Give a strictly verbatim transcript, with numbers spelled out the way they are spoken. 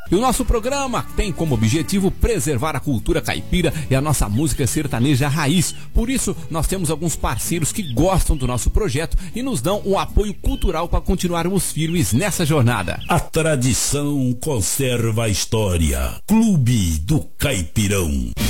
E o nosso programa tem como objetivo preservar a cultura caipira e a nossa música sertaneja raiz. Por isso, nós temos alguns parceiros que gostam do nosso projeto e nos dão um apoio cultural para continuarmos firmes nessa jornada. A tradição conserva a história. Clube do Caipirão.